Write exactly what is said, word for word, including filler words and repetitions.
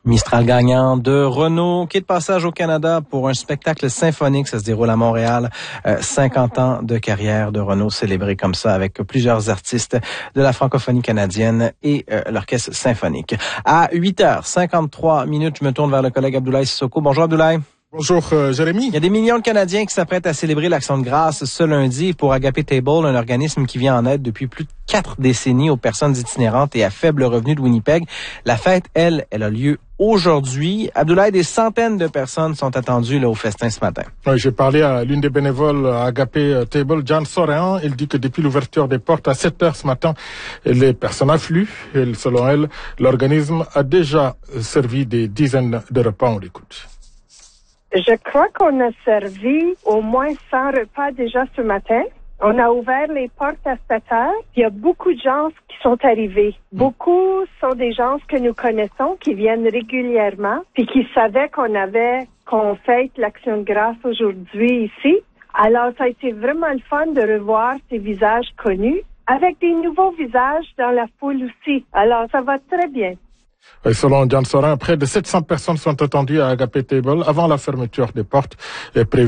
Mistral gagnant de Renault, qui est de passage au Canada pour un spectacle symphonique. Ça se déroule à Montréal. Euh, cinquante ans de carrière de Renault célébré comme ça avec plusieurs artistes de la francophonie canadienne et euh, l'orchestre symphonique. À huit heures cinquante-trois minutes, je me tourne vers le collègue Abdoulaye Sissoko. Bonjour Abdoulaye. Bonjour euh, Jérémy. Il y a des millions de Canadiens qui s'apprêtent à célébrer l'Action de grâce ce lundi pour Agape Table, un organisme qui vient en aide depuis plus de quatre décennies aux personnes itinérantes et à faible revenu de Winnipeg. La fête, elle, elle a lieu aujourd'hui. Abdoulaye, des centaines de personnes sont attendues là, au festin ce matin. Oui, j'ai parlé à l'une des bénévoles à Agape Table, Jan Soréan. Elle dit que depuis l'ouverture des portes à sept heures ce matin, les personnes affluent. Et selon elle, l'organisme a déjà servi des dizaines de repas. On l'écoute. Je crois qu'on a servi au moins cent repas déjà ce matin. On a ouvert les portes à sept heures. Il y a beaucoup de gens qui sont arrivés. Beaucoup sont des gens que nous connaissons, qui viennent régulièrement, puis qui savaient qu'on avait, qu'on fête l'Action de grâce aujourd'hui ici. Alors, ça a été vraiment le fun de revoir ces visages connus, avec des nouveaux visages dans la foule aussi. Alors, ça va très bien. Et selon Jan Sorin, près de sept cents personnes sont attendues à Agape Table avant la fermeture des portes prévue.